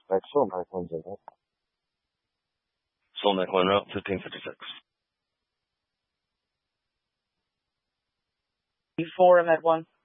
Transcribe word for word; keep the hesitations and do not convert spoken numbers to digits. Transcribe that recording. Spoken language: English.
Like Solmac wins it, right? Solmac one route, fifteen fifty-six. E four in that one.